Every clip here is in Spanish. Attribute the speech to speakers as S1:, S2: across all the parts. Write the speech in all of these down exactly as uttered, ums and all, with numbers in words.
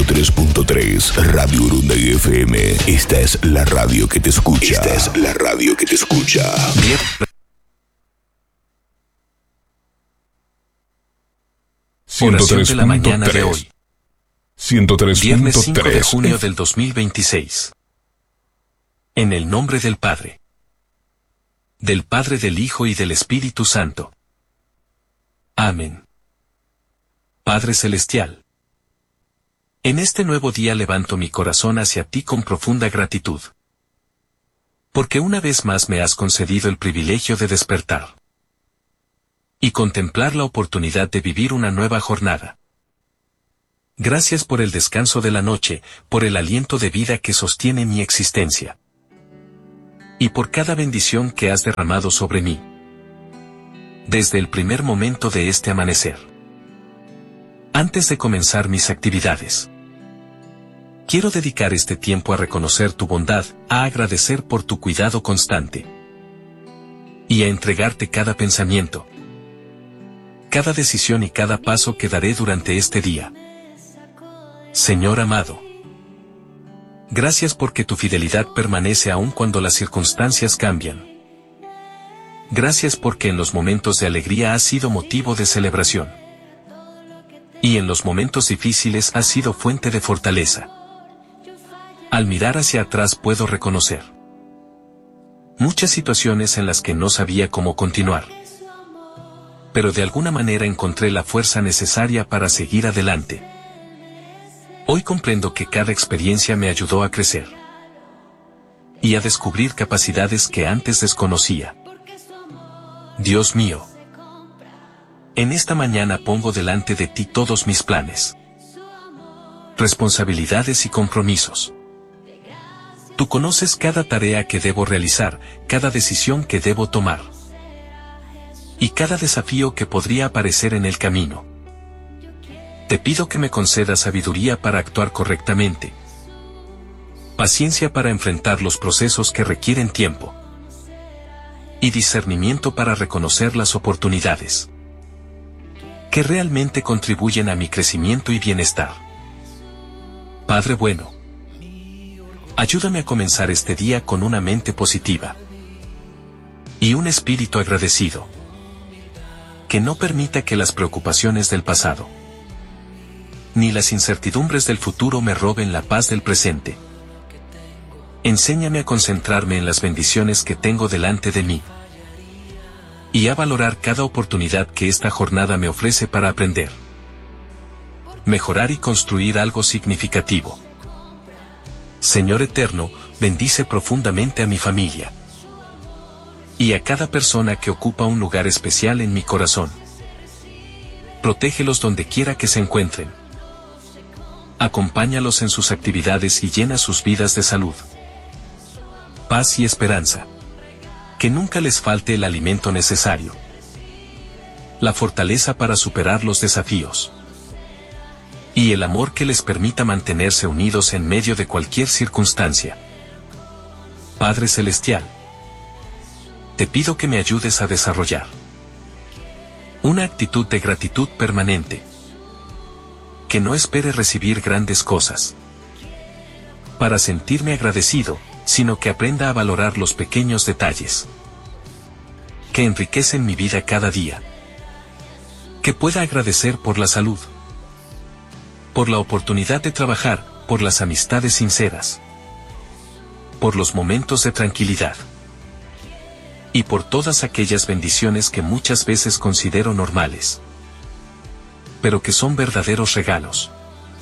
S1: tres punto tres, Radio Urunday F M. Esta es la radio que te escucha. Esta es la radio que te escucha. Bien.
S2: Oración de la mañana de hoy.
S1: ciento tres punto tres.
S2: Viernes cinco de junio del dos mil veintiséis. En el nombre del Padre, del Padre, del Hijo y del Espíritu Santo. Amén. Padre Celestial, en este nuevo día levanto mi corazón hacia ti con profunda gratitud. Porque una vez más me has concedido el privilegio de despertar y contemplar la oportunidad de vivir una nueva jornada. Gracias por el descanso de la noche, por el aliento de vida que sostiene mi existencia, y por cada bendición que has derramado sobre mí, desde el primer momento de este amanecer. Antes de comenzar mis actividades, quiero dedicar este tiempo a reconocer tu bondad, a agradecer por tu cuidado constante, y a entregarte cada pensamiento, cada decisión y cada paso que daré durante este día. Señor amado, gracias porque tu fidelidad permanece aun cuando las circunstancias cambian. Gracias porque en los momentos de alegría has sido motivo de celebración, y en los momentos difíciles has sido fuente de fortaleza. Al mirar hacia atrás puedo reconocer muchas situaciones en las que no sabía cómo continuar, pero de alguna manera encontré la fuerza necesaria para seguir adelante. Hoy comprendo que cada experiencia me ayudó a crecer y a descubrir capacidades que antes desconocía. Dios mío, en esta mañana pongo delante de ti todos mis planes, responsabilidades y compromisos. Tú conoces cada tarea que debo realizar, cada decisión que debo tomar, y cada desafío que podría aparecer en el camino. Te pido que me concedas sabiduría para actuar correctamente, paciencia para enfrentar los procesos que requieren tiempo, y discernimiento para reconocer las oportunidades que realmente contribuyen a mi crecimiento y bienestar. Padre bueno, ayúdame a comenzar este día con una mente positiva y un espíritu agradecido, que no permita que las preocupaciones del pasado ni las incertidumbres del futuro me roben la paz del presente. Enséñame a concentrarme en las bendiciones que tengo delante de mí y a valorar cada oportunidad que esta jornada me ofrece para aprender, mejorar y construir algo significativo. Señor eterno, bendice profundamente a mi familia y a cada persona que ocupa un lugar especial en mi corazón. Protégelos donde quiera que se encuentren. Acompáñalos en sus actividades y llena sus vidas de salud, paz y esperanza. Que nunca les falte el alimento necesario, la fortaleza para superar los desafíos, y el amor que les permita mantenerse unidos en medio de cualquier circunstancia. Padre Celestial, te pido que me ayudes a desarrollar una actitud de gratitud permanente, que no espere recibir grandes cosas para sentirme agradecido, sino que aprenda a valorar los pequeños detalles que enriquecen mi vida cada día. Que pueda agradecer por la salud, por la oportunidad de trabajar, por las amistades sinceras, por los momentos de tranquilidad, y por todas aquellas bendiciones que muchas veces considero normales, pero que son verdaderos regalos.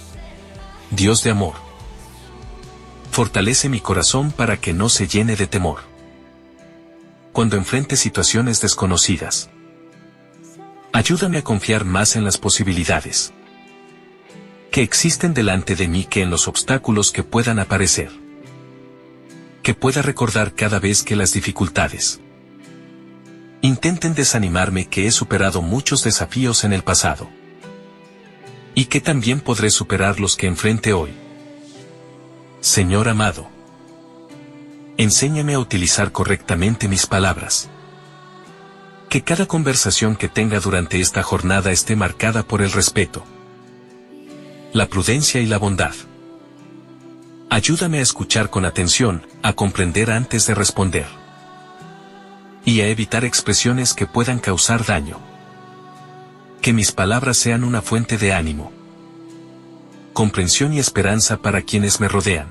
S2: Dios de amor, fortalece mi corazón para que no se llene de temor cuando enfrente situaciones desconocidas. Ayúdame a confiar más en las posibilidades que existen delante de mí que en los obstáculos que puedan aparecer. Que pueda recordar cada vez que las dificultades intenten desanimarme que he superado muchos desafíos en el pasado, y que también podré superar los que enfrente hoy. Señor amado, enséñame a utilizar correctamente mis palabras. Que cada conversación que tenga durante esta jornada esté marcada por el respeto la prudencia y la bondad. Ayúdame a escuchar con atención, a comprender antes de responder. Y a evitar expresiones que puedan causar daño. Que mis palabras sean una fuente de ánimo, comprensión y esperanza para quienes me rodean.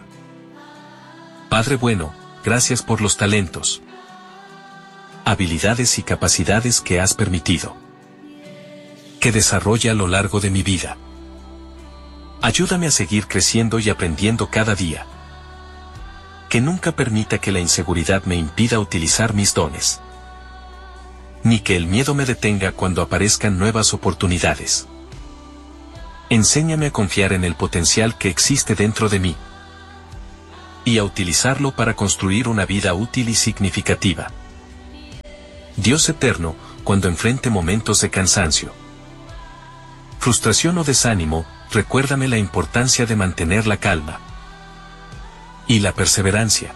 S2: Padre bueno, gracias por los talentos, habilidades y capacidades que has permitido que desarrolle a lo largo de mi vida. Ayúdame a seguir creciendo y aprendiendo cada día. Que nunca permita que la inseguridad me impida utilizar mis dones, ni que el miedo me detenga cuando aparezcan nuevas oportunidades. Enséñame a confiar en el potencial que existe dentro de mí y a utilizarlo para construir una vida útil y significativa. Dios eterno, cuando enfrente momentos de cansancio, frustración o desánimo, recuérdame la importancia de mantener la calma y la perseverancia.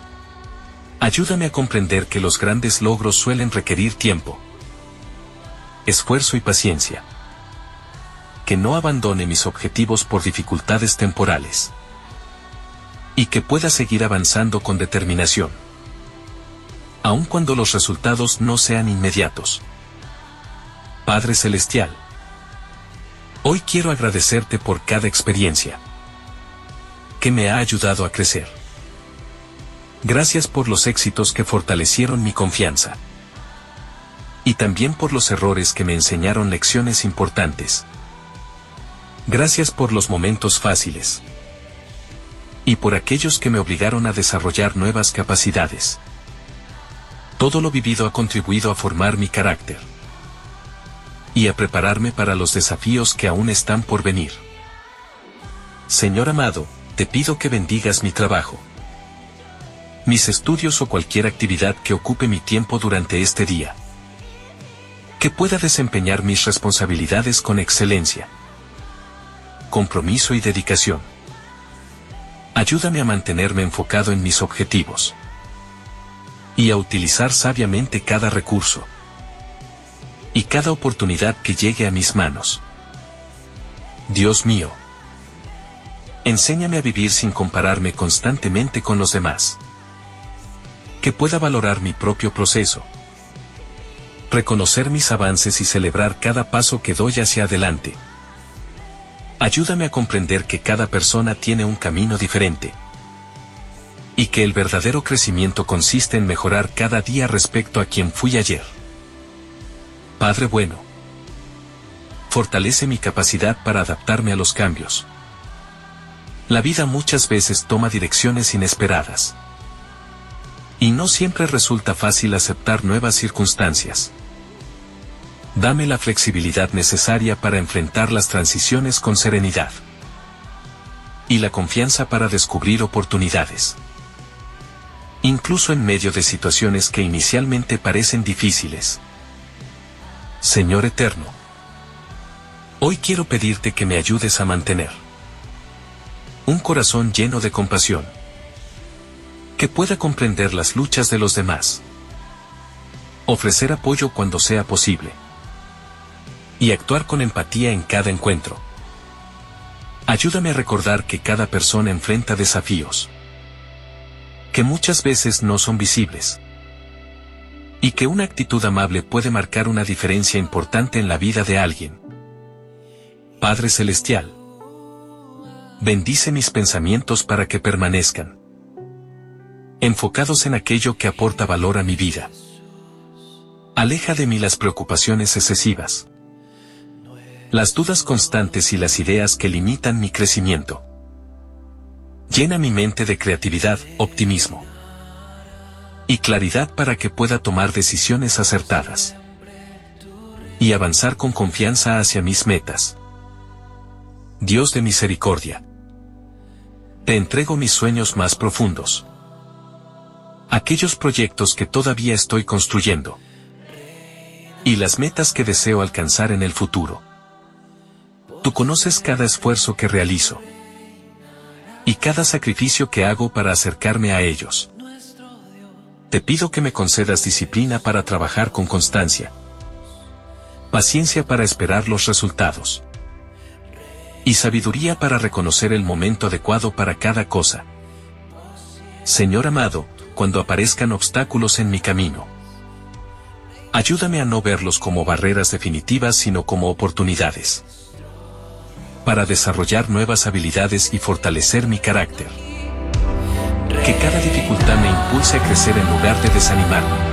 S2: Ayúdame a comprender que los grandes logros suelen requerir tiempo, esfuerzo y paciencia. Que no abandone mis objetivos por dificultades temporales. Y que pueda seguir avanzando con determinación, aun cuando los resultados no sean inmediatos. Padre Celestial, hoy quiero agradecerte por cada experiencia que me ha ayudado a crecer. Gracias por los éxitos que fortalecieron mi confianza. Y también por los errores que me enseñaron lecciones importantes. Gracias por los momentos fáciles. Y por aquellos que me obligaron a desarrollar nuevas capacidades. Todo lo vivido ha contribuido a formar mi carácter y a prepararme para los desafíos que aún están por venir. Señor amado, te pido que bendigas mi trabajo, mis estudios o cualquier actividad que ocupe mi tiempo durante este día. Que pueda desempeñar mis responsabilidades con excelencia, compromiso y dedicación. Ayúdame a mantenerme enfocado en mis objetivos y a utilizar sabiamente cada recurso y cada oportunidad que llegue a mis manos. Dios mío, enséñame a vivir sin compararme constantemente con los demás. Que pueda valorar mi propio proceso, reconocer mis avances y celebrar cada paso que doy hacia adelante. Ayúdame a comprender que cada persona tiene un camino diferente y que el verdadero crecimiento consiste en mejorar cada día respecto a quien fui ayer. Padre bueno, fortalece mi capacidad para adaptarme a los cambios. La vida muchas veces toma direcciones inesperadas y no siempre resulta fácil aceptar nuevas circunstancias. Dame la flexibilidad necesaria para enfrentar las transiciones con serenidad y la confianza para descubrir oportunidades, incluso en medio de situaciones que inicialmente parecen difíciles. Señor eterno, hoy quiero pedirte que me ayudes a mantener un corazón lleno de compasión, que pueda comprender las luchas de los demás, ofrecer apoyo cuando sea posible y actuar con empatía en cada encuentro. Ayúdame a recordar que cada persona enfrenta desafíos que muchas veces no son visibles y que una actitud amable puede marcar una diferencia importante en la vida de alguien. Padre Celestial, bendice mis pensamientos para que permanezcan enfocados en aquello que aporta valor a mi vida. Aleja de mí las preocupaciones excesivas, las dudas constantes y las ideas que limitan mi crecimiento. Llena mi mente de creatividad, optimismo y claridad para que pueda tomar decisiones acertadas y avanzar con confianza hacia mis metas. Dios de misericordia, te entrego mis sueños más profundos, aquellos proyectos que todavía estoy construyendo y las metas que deseo alcanzar en el futuro. Tú conoces cada esfuerzo que realizo y cada sacrificio que hago para acercarme a ellos. Te pido que me concedas disciplina para trabajar con constancia, paciencia para esperar los resultados Y sabiduría para reconocer el momento adecuado para cada cosa. Señor amado, cuando aparezcan obstáculos en mi camino, ayúdame a no verlos como barreras definitivas sino como oportunidades para desarrollar nuevas habilidades y fortalecer mi carácter. Que cada dificultad me impulse a crecer en lugar de desanimarme.